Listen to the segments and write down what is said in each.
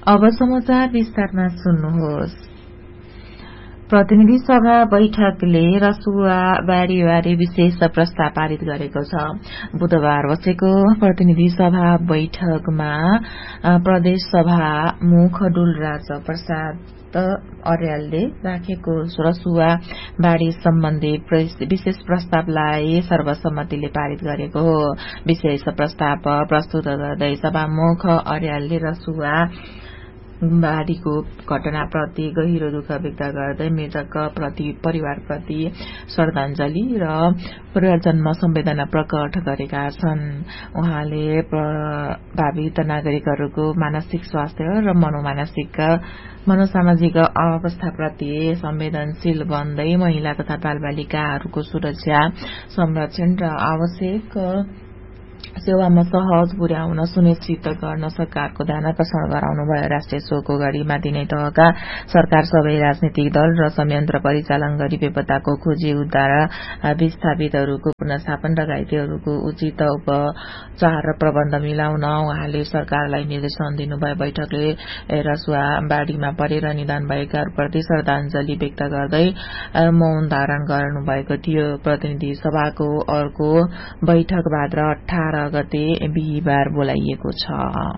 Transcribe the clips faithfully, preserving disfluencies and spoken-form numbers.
अब समाचार विस्तारमा सुन्नुहोस्। प्रतिनिधि सभा बैठकले रसुवा बाढीबारे विशेष प्रस्ताव पारित गरेको छ। बुधबार बसेको प्रतिनिधि सभा बैठकमा प्रदेश सभा मुख डुलराज प्रसाद अर्यालले राखेको रसुवा बाढी सम्बन्धी विशेष प्रस्तावलाई सर्वसम्मतिले पारित गरेको हो। विशेष प्रस्ताव प्रस्तुत गर्दै सभामुख अर्यालले रसुवा बाढीको घटनाप्रति गहिरो दुःख व्यक्त गर्दै मृतक प्रति परिवारप्रति श्रद्धाञ्जली र परिवारजनमा संवेदना प्रकट गरेका छन्। उहाँले प्रभावित नागरिकहरूको मानसिक स्वास्थ्य र मनोमानसिक मनोसामाजिक अवस्थाप्रति संवेदनशील बन्दै महिला तथा बालबालिकाहरूको सुरक्षा संरक्षण र आवश्यक सेवामा सहज पुर्याउन सुनिश्चित गर्न सरकारको ध्यान आकर्षण गराउनु भयो। राष्ट्रिय शोकको घड़ीमा तीनै तहका सरकार सबै राजनीतिक दल र संयन्त्र परिचालन गरी बेपत्ताको खोजी उद्धार विस्थापितहरूको पुनर्स्थापन र घाइतेहरूको उचित उपचार र प्रबन्ध मिलाउन उहाँले सरकारलाई निर्देशन दिनुभयो। बैठकले रसुवा बाढीमा परेर निधन भएकाहरूप्रति श्रद्धाञ्जली व्यक्त गर्दै मौन धारण गर्नुभएको थियो। प्रतिनिधि सभाको अर्को बैठक भाद्र अठार गते बिहिबार बोलाइएको छ।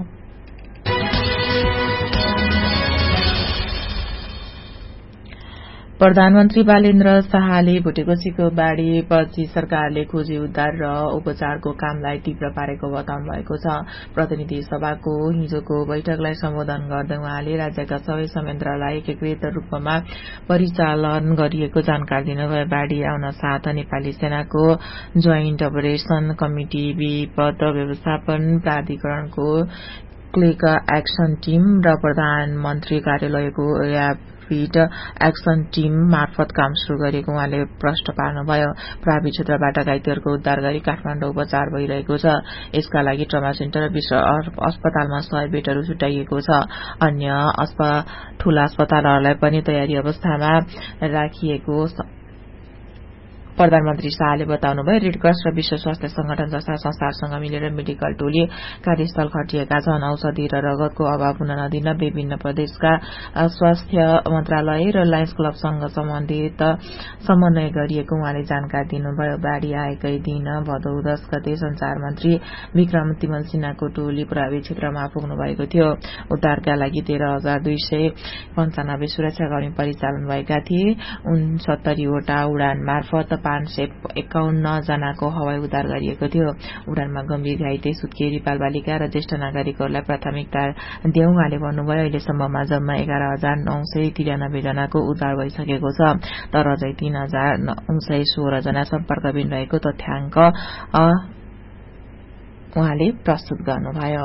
प्रधानमन्त्री बालेन्द्र शाहले भुटेकोशीको बाढ़ीपछि सरकारले खोजी उद्धार र उपचारको कामलाई तीव्र पारेको बताउनु भएको छ। प्रतिनिधि सभाको हिजोको बैठकलाई सम्बोधन गर्दै उहाँले राज्यका सबै संयन्त्रलाई एकीकृत रूपमा परिचालन गरिएको जानकारी दिनुभयो। बाढ़ी आउन साथ नेपाली सेनाको जोइन्ट अपरेशन कमिटी, विपद व्यवस्थापन प्राधिकरणको क्लिक एक्सन टीम र प्रधानमन्त्री कार्यालयको रैपिड एक्सन टीम मार्फत काम शुरू गरेको उहाँले प्रश्न पार्नुभयो। प्रभावित क्षेत्रबाट घाइतेहरूको उद्धार गरी काठमाडौँ उपचार भइरहेको छ। यसका लागि ट्रमा सेन्टर र विश्व अस्पतालमा सय बेडहरू छुट्याइएको छ। अन्य ठूला अस्पतालहरूलाई पनि तयारी अवस्थामा राखिएको प्रधानमन्त्री शाहले बताउनुभयो। रेडक्रस र विश्व स्वास्थ्य संगठन जस्ता संस्थाहरूसँग मिलेर मेडिकल टोली कार्यस्थल खटिएका छन्। औषधि र रगतको अभाव हुन नदिन विभिन्न प्रदेशका स्वास्थ्य मन्त्रालय र लायन्स क्लबसँग सम्बन्धित समन्वय गरिएको उहाँले जानकारी दिनुभयो। बाढ़ी आएकै दिन भदौ दश गते संचार मन्त्री विक्रम तिमल सिन्हाको टोली प्रभावित क्षेत्रमा पुग्नु भएको थियो। उद्धारका लागि तेह्र हजार दुई सय पञ्चानब्बे सुरक्षाकर्मी परिचालन भएका थिए। उनसत्तरीवटा उडान मार्फत पाँच सय एकाउन्न जनाको हवाई उद्धार गरिएको थियो। उडानमा गम्भीर घाइते सुत्केरी बालबालिका र ज्येष्ठ नागरिकहरूलाई प्राथमिकता दिए उहाँले भन्नुभयो। अहिलेसम्ममा जम्मा एघार हजार नौ सय तिरानब्बे जनाको उद्धार भइसकेको छ, तर अझै तीन हजार नौ सय सोह्र जना सम्पर्कविहीन रहेको तथ्याङ्क उहाँले प्रस्तुत गर्नुभयो।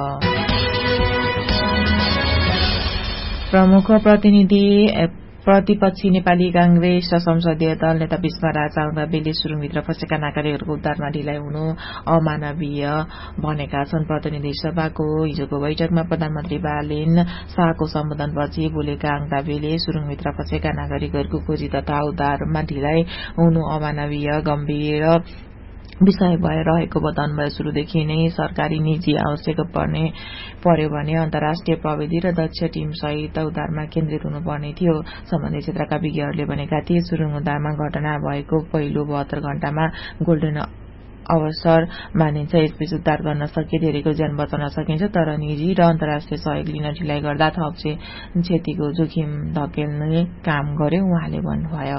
प्रमुख प्रतिनिधि प्रतिपक्षी नेपाली कांग्रेस र संसदीय दल नेता विष्णुराज चाउदाबीले सुरुङभित्र फँसेका नागरिकहरूको उद्धारमा ढिलाइ हुनु अमानवीय भनेका छन्। प्रतिनिधि सभाको हिजोको बैठकमा प्रधानमन्त्री बालेन शाहको सम्बोधनपछि बोलेका चाउदाबीले सुरुङभित्र फँसेका नागरिकहरूको खोजी तथा उद्धारमा ढिलाइ हुनु अमानवीय गम्भीर विषय भएर रहेको बताउनुभयो। शुरूदेखि नै सरकारी निजी आवश्यक पर्ने पर्यो भने अन्तर्राष्ट्रिय प्रविधि र दक्ष टीम सहित उद्धारमा केन्द्रित हुनुपर्ने थियो। सम्बन्धित क्षेत्रका विज्ञहरूले भनेका थिए सुरुङ उद्धारमा घटना भएको पहिलो बहत्तर घण्टामा गोल्डन अवसर मानिन्छ। यसबीच उद्धार गर्न सके धेरैको ज्यान बचाउन सकिन्छ, तर निजी र अन्तर्राष्ट्रिय सहयोग लिन ढिलाइ गर्दा थप क्षतिको जोखिम धकेल्ने काम गर्यो उहाँले भन्नुभयो।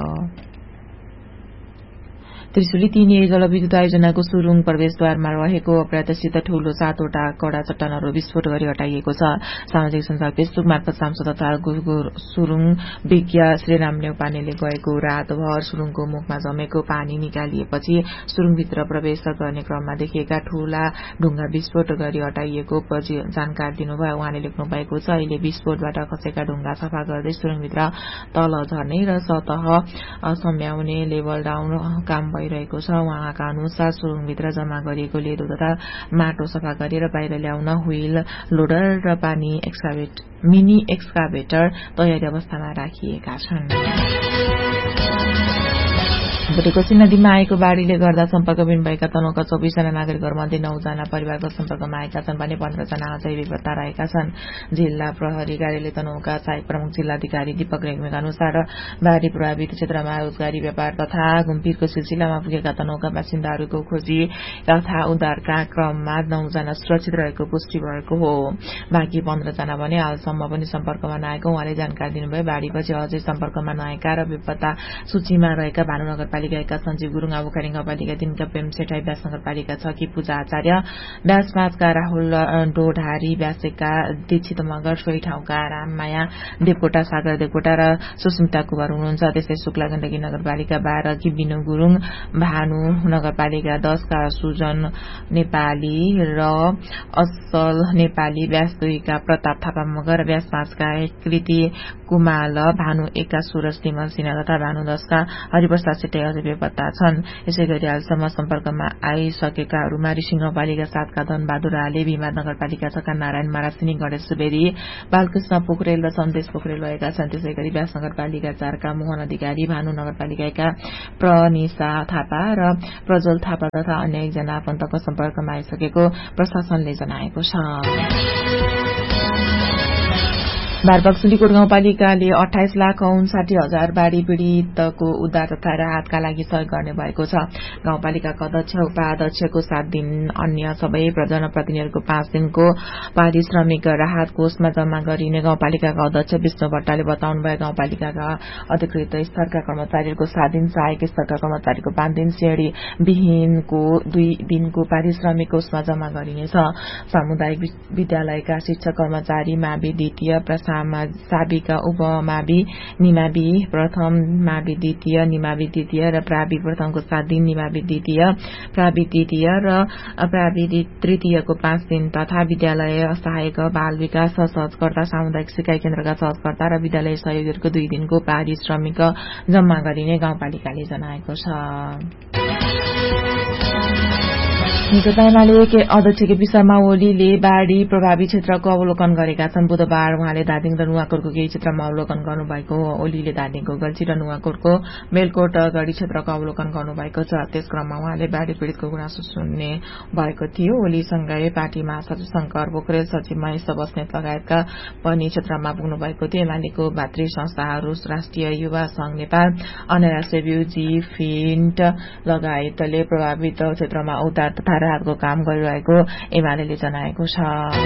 त्रिशुली तीन जलविद्युत आयोजनाको सुरुङ प्रवेशद्वारमा रहेको अप्रत्याशित ठूलो सातवटा कडा चट्टानहरू विस्फोट गरी हटाइएको छ। सामाजिक सञ्जाल फेसबुक मार्फत सांसद तथा सुरुङ विज्ञ श्रीराम नेउपानेले गएको रातभर सुरुङको मुखमा जमेको पानी निकालिएपछि सुरुङभित्र प्रवेश गर्ने क्रममा देखिएका ठूला ढुङ्गा विस्फोट गरी हटाइएको जानकारी दिनुभयो। उहाँले लेख्नु भएको छ, अहिले विस्फोटबाट खसेका ढुङ्गा सफा गर्दै सुरुङभित्र तल झर्ने र सतह सम्याउने लेभल डाउन काम भइरहेको छ। उहाँका अनुसार सुरुङभित्र जम्मा गरिएको लेदो तथा माटो सफा गरेर बाहिर ल्याउन व्हील लोडर र पानी एक्सकाभेट मिनी एक्सकाभेटर तयारी अवस्थामा राखिएका छन्। भुटेकोशी नदीमा आएको बाढ़ीले गर्दा सम्पर्कविहीन भएका तनहुका चौबिसजना नागरिकहरूमध्ये नौजना परिवारको सम्पर्कमा आएका छन् भने पन्ध्रजना अझै बेपत्ता रहेका छन्। जिल्ला प्रहरी कार्यालय तनहुका सहायक प्रमुख जिल्लाधिकारी दीपक रेग्मीका अनुसार बाढ़ी प्रभावित क्षेत्रमा रोजगारी व्यापार तथा घुमफिरको सिलसिलामा पुगेका तनहुका बासिन्दाहरूको खोजी तथा उद्धारका क्रममा नौजना सुरक्षित रहेको पुष्टि भएको हो। बाँकी पन्ध्रजना भने हालसम्म पनि सम्पर्कमा नआएको उहाँले जानकारी दिनुभयो। बाढ़ीपछि अझै सम्पर्कमा नआएका र बेपत्ता सूचीमा रहेका भानु नगरपालिकाका सञ्जीव गुरूङ, आबुखारी नगरपालिका तीनका प्रेम सेठाई, व्यास नगरपालिका छ कि पूजा आचार्य, व्यास पाँचका राहुल डोढारी, व्यास एकका दीक्षित मगर, सोही ठाउँका राममाया देवकोटा, सागर देवकोटा र सुस्मिता कुमार हुनुहुन्छ। त्यस्तै शुक्ला गण्डकी नगरपालिका बाह्र कि बिनु गुरूङ, भानु नगरपालिका दशका सुजन नेपाली र असल नेपाली, व्यास दुईका प्रताप थापा मगर, व्यास पाँचका कृति कुमाल, भानु एकका सुरज तिमल सिन्हा तथा भानु दशका हरिप्रसाद सेठै अझै बेपत्ता छन्। यसै गरी हालसम्म सम्पर्कमा आइसकेकाहरूमा रिसिङ नगरपालिका सातका धनबहादुर आले, भीमा नगरपालिका छका नारायण मारासिनी, गणेश सुवेदी, बालकृष्ण पोखरेल र सन्देश पोखरेल रहेका छन्। त्यसै गरी व्यास नगरपालिका चारका मोहन अधिकारी, भानु नगरपालिकाका प्रनिशा थापा र प्रज्वल थापा तथा अन्य एकजना आफन्तको सम्पर्कमा आइसकेको प्रशासनले जनाएको छ। बारबक्सुलीकोट गाउँपालिकाले अठाइस लाख उन्साठी हजार बाढ़ी पीड़ितको उद्धार तथा राहतका लागि सहयोग गर्ने भएको छ। गाउँपालिकाका अध्यक्ष, उपाध्यक्षको सात दिन अन्य सबै जनप्रतिनिधिहरूको पाँच दिनको पारिश्रमिक राहत कोषमा जम्मा गरिने गाउँपालिकाका अध्यक्ष विष्णु भट्टले बताउनुभयो। गाउँपालिकाका अधिकृत स्तरका कर्मचारीहरूको सात दिन, सहायक स्तरका कर्मचारीको पाँच दिन, श्रेणी विहीनको दुई दिनको पारिश्रमिक कोषमा जम्मा गरिनेछ। सामुदायिक विद्यालयका शिक्षक कर्मचारी मावि द्वितीय, साबिका उपमावि, निमावि प्रथम, मावि द्वितीय, निमावि द्वितीय र प्रावि प्रथमको सात दिन, निमावि द्वितीय, प्रावि तृतीय र प्रावि तृतीयको पाँच दिन तथा विद्यालय सहायक, बाल विकास सहजकर्ता, सामुदायिक सिकाइ केन्द्रका सहजकर्ता र विद्यालय सहयोगीहरूको दुई दिनको पारिश्रमिक जम्मा गरिने गाउँपालिकाले जनाएको छ। नेकपा एमाले अध्यक्ष केपी शर्मा ओलीले बाढ़ी प्रभावित क्षेत्रको अवलोकन गरेका छन्। बुधबार उहाँले धादिङ र नुवाकोटको केही क्षेत्रमा अवलोकन गर्नुभएको हो। ओलीले धादिङको गल्छी र नुवाकोटको बेलकोट गढ़ी क्षेत्रको अवलोकन गर्नुभएको छ। त्यस क्रममा उहाँले बाढ़ी पीड़ितको गुनासो सुन्ने भएको थियो। ओलीसँगै पार्टी महासचिव शंकर पोखरेल, सचिव महेश बस्नेत लगायतका पनि क्षेत्रमा पुग्नु भएको थियो। एमालेको भातृ संस्थाहरू राष्ट्रिय युवा संघ नेपाल, अन्य राष्ट्रिय जी फिन्ट लगायतले प्रभावित क्षेत्रमा उद्धार तथा राहतको काम गरिरहेको एमालेले जनाएको छ।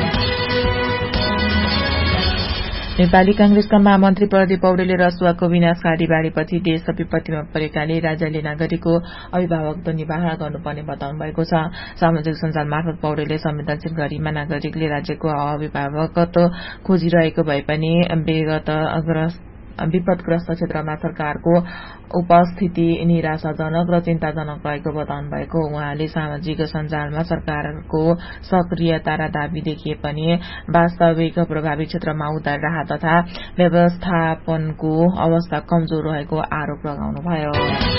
नेपाली कांग्रेसका महामन्त्री प्रदीप पौडेलले रसुवाको विनाशकारी बाढ़ीपछि देश विपत्तिमा परेकाले राज्यले नागरिकको अभिभावकत्व निर्वाह गर्नुपर्ने बताउनु भएको छ। सामाजिक सञ्जाल मार्फत पौडेलले संवेदनशील गरीमा नागरिकले राज्यको अभिभावकत्व खोजिरहेको भए पनि विगत विपदग्रस्त क्षेत्रमा सरकारको उपस्थिति निराशाजनक र चिन्ताजनक रहेको बताउनु भएको। उहाँले सामाजिक सञ्जालमा सरकारको सक्रियता र दावी देखिए पनि वास्तविक प्रभावित क्षेत्रमा उद्धार, राहत तथा व्यवस्थापनको अवस्था कमजोर रहेको आरोप लगाउनुभयो।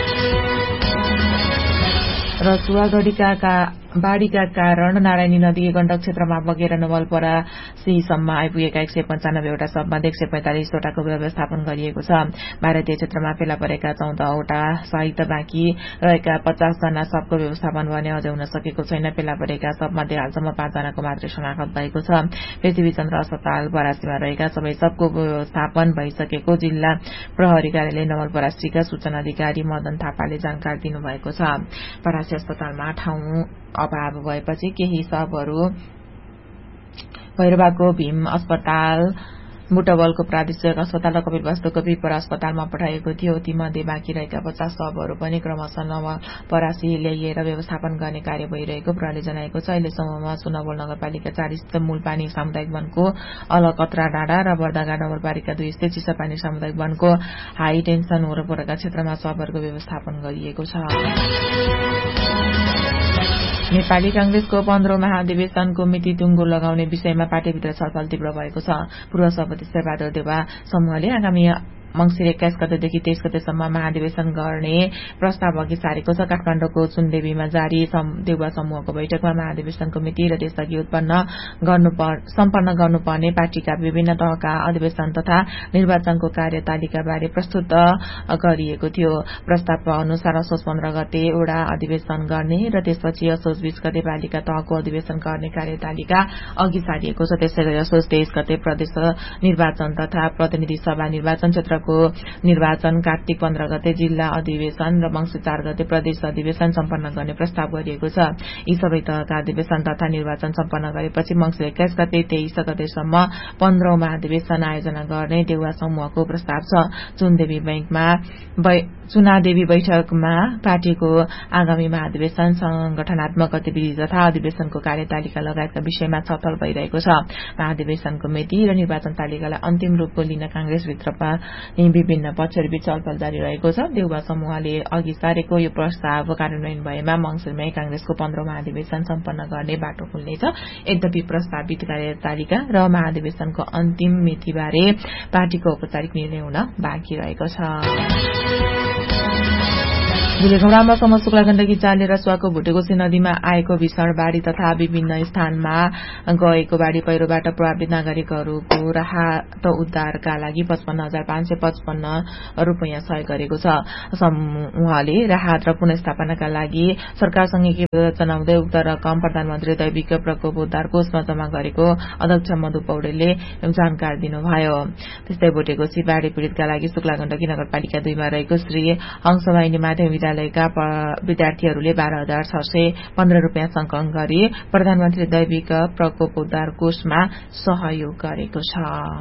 रसुवागढ़ीका बाढ़ीका कारण नारायणी नदी गण्डक क्षेत्रमा बगेर नवलपरासीसम्म आइपुगेका एक सय पञ्चानब्बेवटा सबमध्ये एक सय पैंतालिसवटाको व्यवस्थापन गरिएको छ। भारतीय क्षेत्रमा फेला परेका चौधवटा सहित बाँकी रहेका पचासजना सबको व्यवस्थापन भने अझै हुन सकेको छैन। फेला परेका सबमध्ये हालसम्म पाँचजनाको मात्रै शनाखत भएको छ। पृथ्वीचन्द्र अस्पताल परासीमा रहेका सबै सबको व्यवस्थापन भइसकेको जिल्ला प्रहरी कार्यालय नवलपरासीका सूचना अधिकारी मदन थापाले जानकारी दिनुभएको छ। परासी अस्पतालमा ठाउँ अभाव भएपछि केही सबहरू भैरवाको भीम अस्पताल, बुटवलको प्रादेशिक अस्पताल र कपिलवस्तुको पिपर अस्पतालमा पठाइएको थियो। तीमध्ये बाँकी रहेका पचास सबहरू पनि क्रमशः नवलपरासी ल्याइएर व्यवस्थापन गर्ने कार्य भइरहेको प्रहरीले जनाएको छ। अहिलेसम्ममा सुनवल नगरपालिका चार स्थित मूलपानी सामुदायिक वनको अलकत्रा डाँडा र बर्दाघाट नगरपालिका दुई स्थित चिसापानी सामुदायिक वनको हाई टेन्सन वरपरका क्षेत्रमा सबहरूको व्यवस्थापन गरिएको छ। नेपाली कांग्रेसको पन्ध्रौं महाधिवेशनको मिति टुङ्गो लगाउने विषयमा पार्टीभित्र छलफल तीव्र भएको छ। पूर्व सभापति शेरबहादुर देउवा समूहले आगामी मंसिर एक्काइस गतेदेखि तेइस गतेसम्म महाधिवेशन गर्ने प्रस्ताव अघि सारेको छ। काठमाडौँको चुनदेवीमा जारी देउवा समूहको बैठकमा महाधिवेशनको मिति र त्यसअघि उत्पन्न सम्पन्न गर्नुपर्ने पार्टीका विभिन्न तहका अधिवेशन तथा निर्वाचनको कार्यतालिकाबारे प्रस्तुत गरिएको थियो। प्रस्ताव अनुसार असोज पन्ध्र गते वडा अधिवेशन गर्ने र त्यसपछि असोज बीस गते पालिका तहको अधिवेशन गर्ने कार्यतालिका अघि सारिएको छ। त्यसैगरी असोज तेइस गते प्रदेश निर्वाचन तथा प्रतिनिधि सभा निर्वाचन क्षेत्रको निर्वाचन, कार्तिक पन्ध्र गते जिल्ला अधिवेशन र मंसिर चार गते प्रदेश अधिवेशन सम्पन्न गर्ने प्रस्ताव गरिएको छ। यी सबै तहका अधिवेशन तथा निर्वाचन सम्पन्न गरेपछि मंसिर एक्काइस गते तेइस गतेसम्म पन्ध्रौं महाधिवेशन आयोजना गर्ने देउवा समूहको प्रस्ताव छ। चुनदेवी बैंकमा चुनादेवी बैठकमा पार्टीको आगामी महाधिवेशन, संगठनात्मक गतिविधि तथा अधिवेशनको कार्यतालिका लगायतका विषयमा छलफल भइरहेको छ। महाधिवेशनको मिति र निर्वाचन तालिकालाई अन्तिम रूप लिन कांग्रेसभित्र विभिन्न पक्षहरूबीच छलफल जारी रहेको छ। देउवा समूहले अघि सारेको यो प्रस्ताव कार्यान्वयन भएमा मंसिरमै कांग्रेसको पन्ध्रौं महाधिवेशन सम्पन्न गर्ने बाटो खुल्नेछ। यद्यपि प्रस्तावित कार्यतालिका र महाधिवेशनको अन्तिम मितिबारे पार्टीको औपचारिक निर्णय हुन बाँकी रहेको छ। धुलेखौडामा समशुक्ला गण्डकी चाल्ने रसुवाको भुटेकोशी नदीमा आएको भीषण बाढ़ी तथा विभिन्न स्थानमा गएको बाढ़ी पहिरोबाट प्रभावित नागरिकहरूको राहत उद्धारका लागि पचपन्न हजार पाँच सय पचपन्न रूपियाँ सहयोग गरेको छ। समूहले राहत र पुनर्स्थापनाका लागि सरकारसँगै जनाउँदै उक्त रकम प्रधानमन्त्री दैविक प्रकोप उद्धार कोषमा जम्मा गरेको अध्यक्ष मधु पौडेलले जानकारी दिनुभयो। त्यस्तै भुटेकोशी बाढ़ी पीड़ितका लागि शुक्ला गण्डकी नगरपालिका दुईमा रहेको श्री हंसवाहिनी माध्यमिक विद्यालयका विद्यार्थीहरूले बाह्र हजार छ सय पन्ध्र रूपियाँ संकलन गरी प्रधानमन्त्री दैविक प्रकोप उद्धार कोषमा सहयोग गरेको छ।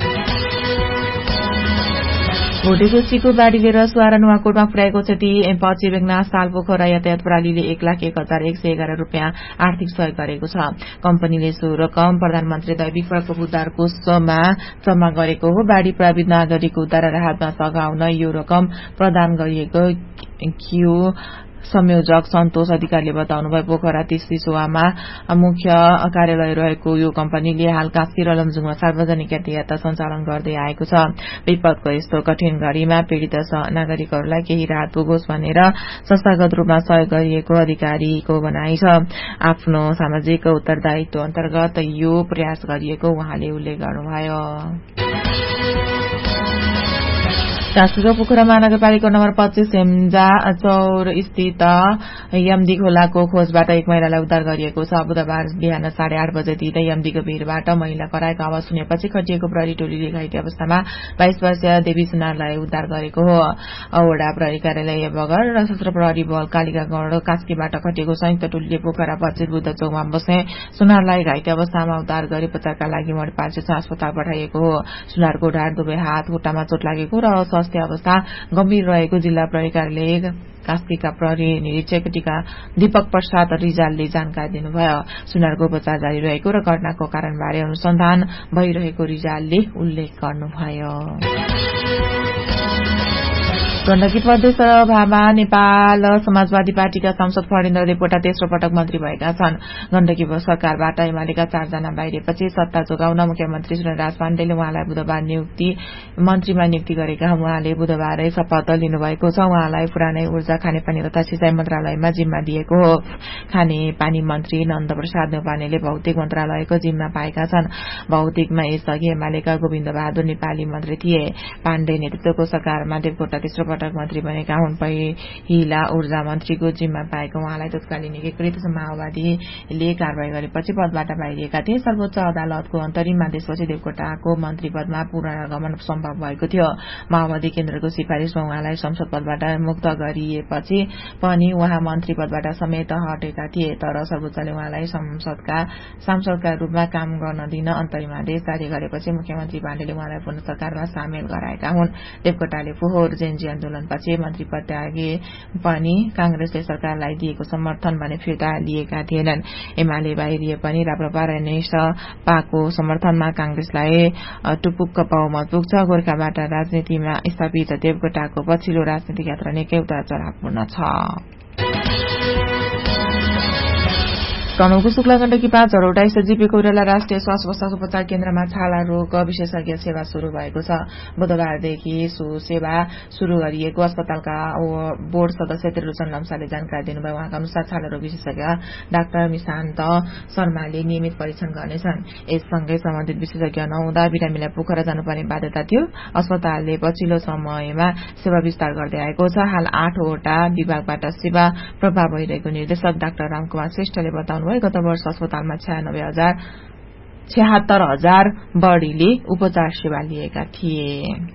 भुटेकोशीको बाढ़ीले रसुवा र नुवाकोटमा पुर्याएको क्षति पछि बेगनास सालपोखरा यातायात प्रणालीले एक लाख एक हजार एक सय एघार रूपियाँ आर्थिक सहयोग गरेको छ। कम्पनीले सो रकम प्रधानमन्त्री दैविक प्रकोप उद्धार कोषमा जम्मा गरेको हो। बाढ़ी प्रभावित नागरिक उद्धार र राहतमा सघाउन यो रकम प्रदान गरिएको क्यू संयोजक सन्तोष अधिकारीले बताउनुभयो। पोखरा तीस सिसोवामा मुख्य कार्यालय रहेको यो कम्पनीले हाल कास्की र लमजुङमा सार्वजनिक यातायात सञ्चालन गर्दै आएको छ। विपदको यस्तो कठिन घड़ीमा पीड़ित नागरिकहरूलाई केही राहत पुगोस् भनेर संस्थागत रूपमा सहयोग गरिएको अधिकारीको भनाइ छ। आफ्नो सामाजिक उत्तरदायित्व अन्तर्गत यो प्रयास गरिएको उहाँले उल्लेख गर्नुभयो। कास्कीको पोखरा महानगरपालिका नम्बर पच्चीस हेम्जा चौर स्थित यमदी खोलाको खोजबाट एक महिलालाई उद्धार गरिएको छ। बुधबार बिहान साढे आठ बजेतिर यमदीको भिरबाट महिला कराएको आवाज सुनेपछि खटिएको प्रहरी टोलीले घाइते अवस्थामा बाइस वर्षीय देवी सुनारलाई उद्धार गरेको हो। वडा प्रहरी कार्यालय बगर र सशस्त्र प्रहरी बल कालिकागढ़ कास्कीबाट खटिएको संयुक्त टोलीले पोखरा पच्चीस बुद्ध चौकमा बस्ने सुनारलाई घाइते अवस्थामा उद्धार गरी उपचारका लागि मणिपाल अस्पताल पठाइएको हो। सुनारको ढाड, दुवै हात, खुट्टामा चोट लागेको र स्वास्थ्य अवस्था गम्भीर रहेको जिल्ला प्रहरी कार्यालय कास्कीका प्रहरी निरीक्षक टीका दीपक प्रसाद रिजालले जानकारी दिनुभयो। सुनारको उपचार जारी रहेको र घटनाको कारणबारे अनुसन्धान भइरहेको रिजालले उल्लेख गर्नुभयो। गण्डकी प्रदेश सभामा नेपाल समाजवादी पार्टीका सांसद फणेन्द्र देवकोटा तेस्रो पटक मन्त्री भएका छन्। गण्डकी सरकारबाट एमालेका चारजना बाहिरिएपछि सत्ता जोगाउन मुख्यमन्त्री सुरेन्द्रराज पाण्डेले उहाँलाई बुधबार नियुक्ति मन्त्रीमा नियुक्ति गरेका उहाँले बुधबारै शपथ लिनुभएको छ। उहाँलाई पुरानै ऊर्जा, खानेपानी तथा सिंचाई मन्त्रालयमा जिम्मा दिएको हो। खानेपानी मन्त्री नन्दप्रसाद न्यौपानेले भौतिक मन्त्रालयको जिम्मा पाएका छन्। भौतिकमा यसअघि एमालेका गोविन्द बहादुर नेपाली मन्त्री थिए। पाण्डे नेतृत्वको सरकारमा देवकोटा तेस्रो पटक मन्त्री बनेका हुन्। पहिला ऊर्जा मन्त्रीको जिम्मा पाएको उहाँलाई तत्कालीन एकीकृत माओवादीले कारवाही गरेपछि पदबाट बाहिरिएका थिए। सर्वोच्च अदालतको अन्तरिम आदेशपछि देवकोटाको मन्त्री पदमा पुनरागमन सम्भव भएको थियो। माओवादी केन्द्रको सिफारिशमा उहाँलाई संसद पदबाट मुक्त गरिएपछि पनि उहाँ मन्त्री पदबाट समेत हटेका थिए। तर सर्वोच्चले उहाँलाई संसदका सांसदका रूपमा काम गर्न दिन अन्तरिम आदेश जारी गरेपछि मुख्यमन्त्री पाण्डेले उहाँलाई पुनः सरकारमा सामेल गराएका हुन्। देवकोटाले फोहोर जेन्जी आन्दोलनपछि मन्त्री पद त्यागे पनि कांग्रेसले सरकारलाई दिएको समर्थन भने फिर्ता लिएका थिएनन्। एमाले बाहिरिए पनि राप्रपा र नेकपाको समर्थनमा कांग्रेसलाई टुपुक्क बहुमत पुग्छ। गोर्खाबाट राजनीतिमा स्थापित देवकोटाको पछिल्लो राजनीतिक यात्रा निकै उतार चढावपूर्ण छ। तनहुको शुक्ला गण्डकी पाँच झरौटा स्थित जीपी कोइराला राष्ट्रिय श्वास प्रश्वास उपचार केन्द्रमा छाला रोग विशेषज्ञ सेवा शुरू भएको छ। बुधबारदेखि सो सेवा शुरू गरिएको अस्पतालका बोर्ड सदस्य त्रिलोचन लम्साले जानकारी दिनुभयो। उहाँका अनुसार छाला रोग विशेषज्ञ डाक्टर मिशान्त शर्माले नियमित परीक्षण गर्नेछन्। यससँगै सम्बन्धित विशेषज्ञ नहुँदा बिरामीलाई पोखरा जानुपर्ने बाध्यता थियो। अस्पतालले पछिल्लो समयमा सेवा विस्तार गर्दै आएको छ। हाल आठवटा विभागबाट सेवा प्रभाव भइरहेको निर्देशक डाक्टर रामकुमार श्रेष्ठले बताउनुभयो। गत वर्ष अस्पतालमा छयानब्बे हजार छ्यात्तर हजार बढ़ीले उपचार सेवा लिएका थिए।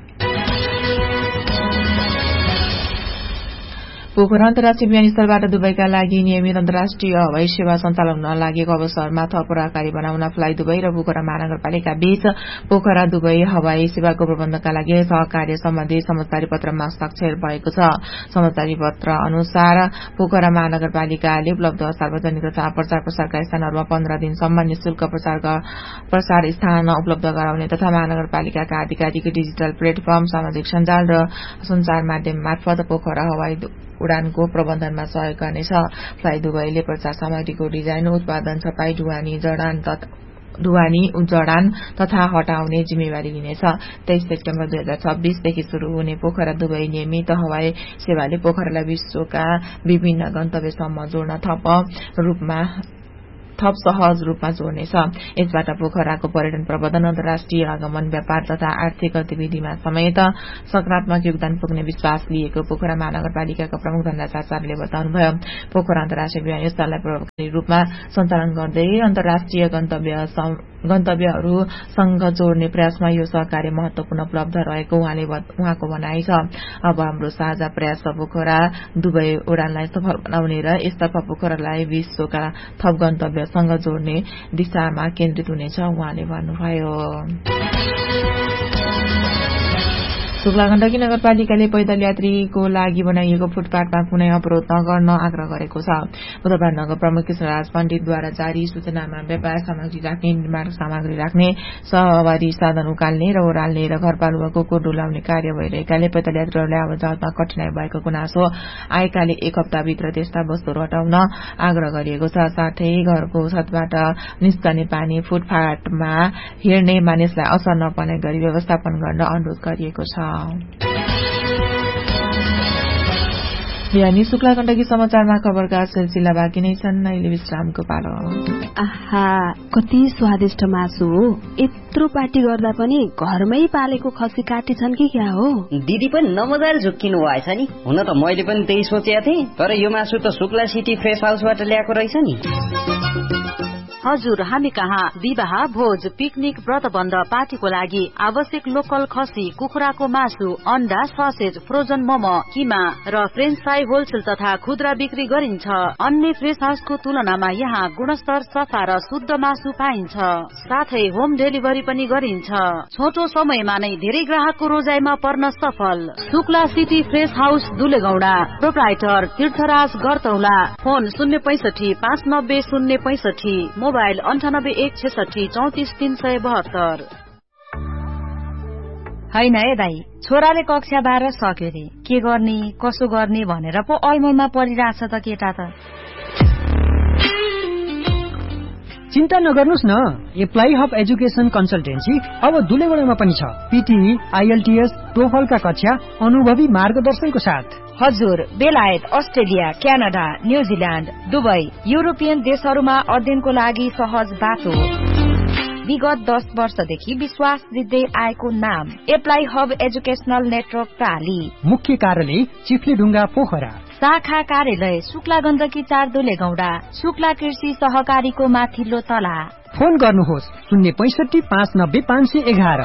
पोखरा अन्तर्राष्ट्रिय विमानस्थलबाट दुबईका लागि नियमित अन्तर्राष्ट्रिय हवाई सेवा सञ्चालन हुन लागेको अवसरमा थप प्रभावकारी बनाउन फ्लाइ दुबई र पोखरा महानगरपालिका बीच पोखरा दुबई हवाई सेवाको प्रबन्धका लागि सहकार्य सम्बन्धी समझदारी पत्रमा हस्ताक्षर भएको छ। समझदारी पत्र अनुसार पोखरा महानगरपालिकाले उपलब्ध सार्वजनिक तथा प्रचार प्रसारका स्थानहरूमा पन्ध्र दिनसम्म निशुल्क प्रचार प्रसार स्थान उपलब्ध गराउने तथा महानगरपालिकाका आधिकारिक डिजिटल प्लेटफर्म सामाजिक सञ्जाल र सञ्चार माध्यम मार्फत पोखरा हवाई उडानको प्रबन्धनमा सहयोग गर्नेछ। फ्लाइ दुबईले प्रचार सामग्रीको डिजाइन, उत्पादन, छपाई, ढुवानी जडान ढुवानी जडान तथा हटाउने जिम्मेवारी लिनेछ। तेइस सेप्टेम्बर दुई हजार छब्बीसदेखि शुरू हुने पोखरा दुबई नियमित हवाई सेवाले पोखरालाई विश्वका विभिन्न गन्तव्यसम्म जोड्न थप रूपमा थप सहज रूपमा जोड्नेछ। यसबाट पोखराको पर्यटन प्रबन्धन, अन्तर्राष्ट्रिय आगमन, व्यापार तथा आर्थिक गतिविधिमा समेत सकारात्मक योगदान पुग्ने विश्वास लिएको पोखरा महानगरपालिकाका प्रमुख धनराजाचार्यले बताउनुभयो। पोखरा अन्तर्राष्ट्रिय विमानस्थललाई प्रभावकारी रूपमा सञ्चालन गर्दै अन्तर्राष्ट्रिय गन्तव्य गन्तव्यहरूसँग जोड्ने प्रयासमा यो सहकार्य महत्वपूर्ण उपलब्ध रहेको उहाँले उहाँको भनाइ छ। अब हाम्रो साझा प्रयास पोखरा दुबई उडानलाई सफल बनाउने र यस्ता पोखरालाई विश्वका थप गन्तव्यसँग जोड्ने दिशामा केन्द्रित हुनेछ उहाँले भन्नुभयो। शुक्ला गण्डकी नगरपालिकाले पैदल यात्रीको लागि बनाइएको फुटपाथमा कुनै अवरोध नगर्न आग्रह गरेको छ। बुधबार नगर प्रमुख कृष्णराज पण्डितद्वारा जारी सूचनामा व्यापार सामग्री राख्ने, निर्माण सामग्री राख्ने, सवारी साधन उकाल्ने र ओह्राल्ने र घरपालुवा कुकुर डुलाउने कार्य भइरहेकाले पैदल यात्रीहरूलाई आवाज जावतमा कठिनाई भएको गुनासो आएकाले एक हप्ताभित्र त्यस्ता वस्तुहरू हटाउन आग्रह गरिएको छ। साथै घरको छतबाट निस्कने पानी फुटपाथमा हिँड्ने मानिसलाई असर नपर्ने गरी व्यवस्थापन गर्न अनुरोध गरिएको छ। बिहानी शुक्ला गण्डकी समाचारमा खबरका सिलसिला बाँकी नै छन्। अहिले विश्रामको पालो। आहा, कति स्वादिष्ट मासु हो। यत्रो पार्टी गर्दा पनि घरमै पालेको खसी काटेछन् कि क्या हो? दिदी पनि नमजाले झुक्किनु भएछ नि। हुन त मैले पनि त्यही सोचेको थिएँ, तर यो मासु त शुक्ला सिटी फ्रेस हाउसबाट ल्याएको रहेछ नि। हजुर, हामी कहाँ विवाह, भोज, पिकनिक, व्रतबन्ध, पार्टीको लागि आवश्यक लोकल खसी, कुखुराको मासु, अन्डा, ससेज, फ्रोजन मोमो, किमा र फ्रेन्च फ्राई होलसेल तथा खुद्रा बिक्री गरिन्छ। अन्य फ्रेस हाउसको तुलनामा यहाँ गुणस्तर, सफा र शुद्ध मासु पाइन्छ। साथै होम डेलिभरी पनि गरिन्छ। छोटो समयमा नै धेरै ग्राहकको रोजाइमा पर्न सफल। Shukla city fresh house दुलेगौडा, proprietor तीर्थराज गरतौला। फोन शून्य पैसठी पाँच नब्बे शून्य पैसठी, मोबाइल अन्ठानब्बे एक छेसठी चौतिस तीन सय बहत्तर। होइन ए दाई, छोराले कक्षा बाह्र सक्यो रे, के गर्ने कसो गर्ने भनेर पो अलमलमा परिरहेछ त केटा त। चिन्ता नगर्नुस् न, एप्लाई हब एजुकेसन कन्सल्टेन्सी अब दुलेगौडामा पनि छ। पीटीई, आईएलटीएस, टोफलका कक्षा अनुभवी मार्गदर्शनको साथ। हजुर, बेलायत, Australia, Canada, New Zealand, Dubai, European देशहरूमा अध्ययनको लागि सहज बाटो। विगत दस वर्षदेखि विश्वास दिँदै आएको नाम एप्लाई हब एजुकेशनल नेटवर्क प्राली। मुख्य कार्यालय चिफ्लेढुङ्गा पोखरा। शाखा कार्यालय शुक्ला गण्डकी चार दुलेगौडा, शुक्ला कृषि सहकारीको माथिल्लो तला। फोन गर्नुहोस् शून्य पैसठी पाँच नब्बे पाँच सय एघार।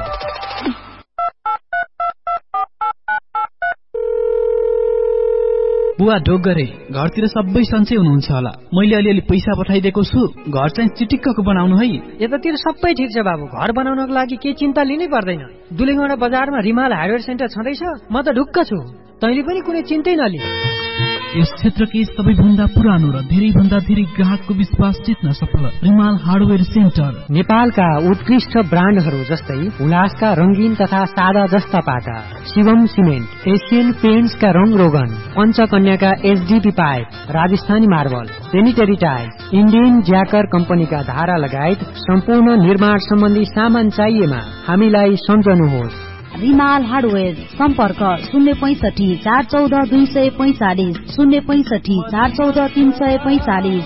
बुवा ढोक गरे, घरतिर सबै सन्चै हुनुहुन्छ होला। मैले अलिअलि पैसा पठाइदिएको छु, घर चाहिँ चिटिक्कको बनाउनु है। यतातिर सबै ठिक छ बाबु, घर बनाउनको लागि केही चिन्ता लिनै पर्दैन। दुलेगौडा बजारमा रिमाल हार्डवेयर सेन्टर छँदैछ, म त ढुक्क छु। तैँले पनि कुनै चिन्तै नलि। यस क्षेत्रकै सबैभन्दा पुरानो र धेरै भन्दा धेरै ग्राहकको विश्वास जित्न सफल रिमाल हार्डवेयर सेन्टर। नेपालका उत्कृष्ट ब्रान्डहरू जस्तै उल्लासका रंगीन तथा सादा जस्ता पाटा, शिवम सिमेन्ट, एशियन पेन्ट्सका रंग रोगन, पञ्चकन्याका HDP pipe, Rajasthani marble, sanitary tiles, Indian ज्याकर कम्पनीका धारा लगायत सम्पूर्ण निर्माण सम्बन्धी सामान चाहिएमा हामीलाई सम्झनुहोस्। रिमाल हार्डवेयर सम्पर्क शून्य पैंसठी चार चौध दुई सय पैंचालिस शून्य पैंसठी चार चौध तीन सय पैंचालिस।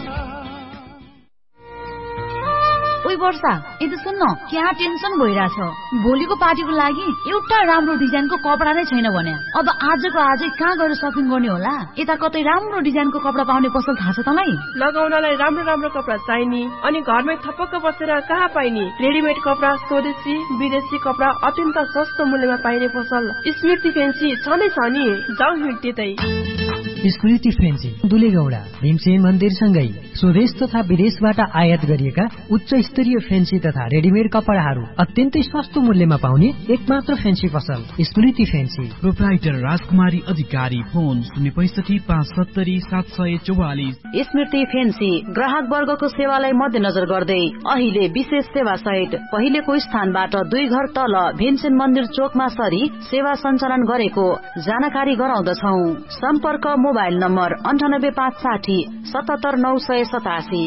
ओइ वर्षा, यदि सुन्न क्या टेन्सन भइरहेछ। भोलिको पार्टीको लागि एउटा राम्रो डिजाइनको कपडा नै छैन भने अब आजको आजै कहाँ गएर सपिङ गर्ने होला? यता कतै राम्रो डिजाइनको कपडा पाउने पसल थाहा छ तँलाई? लगाउनलाई राम्रो राम्रो कपडा चाहिने अनि घरमै थपक्क बसेर कहाँ पाइने? रेडिमेड कपडा, स्वदेशी विदेशी कपडा अत्यन्त सस्तो मूल्यमा पाइने पसल स्मृति फेन्सी छँदै छ नि। जाऊ हिँड त्यतै। स्मृति फेन्सी दुलेगौडा भीमसेन मन्दिरसँगै स्वदेश तथा विदेशबाट आयात गरिएका उच्च स्तरीय फेन्सी तथा रेडिमेड कपडाहरू अत्यन्तै सस्तो मूल्यमा पाउने एकमात्र फेन्सी पसल स्मृति फेन्सी। प्रोप्राइटर राजकुमारी अधिकारी, फोन शून्य पैंसठी पाँच सत्तरी सात सय चौवालिस। स्मृति फेन्सी ग्राहक वर्गको सेवालाई मध्यनजर गर्दै अहिले विशेष सेवा सहित पहिलेको स्थानबाट दुई घर तल भीमसेन मन्दिर चोकमा सरी सेवा सञ्चालन गरेको जानकारी गराउँदछौ। सम्पर्क मोबाइल नम्बर अन्ठानब्बे पाँच साठी सतहत्तर नौ सय सतासी।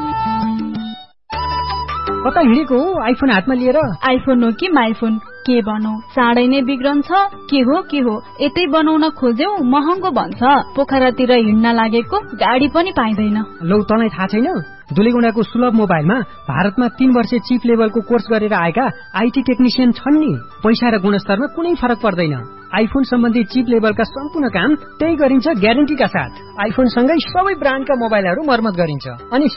कता हिँडेको हो आइफोन हातमा लिएर? आइफोन हो कि माइफोन के भनौ, चाँडै नै बिग्रन्छ। के हो के हो यतै बनाउन खोज्यौ महँगो भन्छ। पोखरातिर हिँड्न लागेको गाडी पनि पाइँदैन। लौ तँलाई थाहा छैन? दुलेगुडाको सुलभ मोबाइलमा भारतमा तीन वर्ष चिप लेभलको कोर्स गरेर आएका आइटी टेक्निसियन छन् नि। पैसा र गुणस्तरमा कुनै फरक पर्दैन। आइफोन सम्बन्धी चिप लेभलका सम्पूर्ण काम त्यही गरिन्छ ग्यारेन्टीका साथ। आइफोन सँगै सबै ब्रान्डका मोबाइलहरू मर्मत गरिन्छ अनि